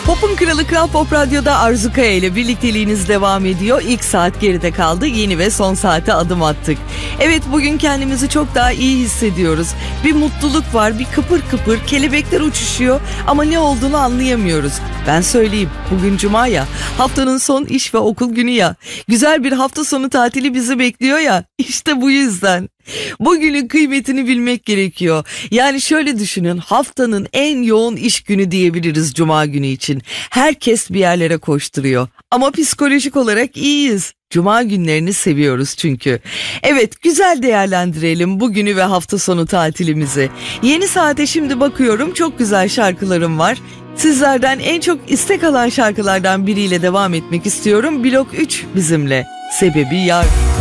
Pop'un kralı Kral Pop Radyo'da Arzu Kaya ile birlikteliğiniz devam ediyor. İlk saat geride kaldı. Yeni ve son saate adım attık. Evet, bugün kendimizi çok daha iyi hissediyoruz. Bir mutluluk var, bir kıpır kıpır, kelebekler uçuşuyor ama ne olduğunu anlayamıyoruz. Ben söyleyeyim, bugün Cuma ya, haftanın son iş ve okul günü ya. Güzel bir hafta sonu tatili bizi bekliyor ya, işte bu yüzden. Bugünün kıymetini bilmek gerekiyor. Yani şöyle düşünün, haftanın en yoğun iş günü diyebiliriz Cuma günü için. Herkes bir yerlere koşturuyor ama psikolojik olarak iyiyiz. Cuma günlerini seviyoruz çünkü. Evet, güzel değerlendirelim bugünü ve hafta sonu tatilimizi. Yeni saate şimdi bakıyorum, çok güzel şarkılarım var. Sizlerden en çok istek alan şarkılardan biriyle devam etmek istiyorum. Blok 3 bizimle. Sebebi Yar.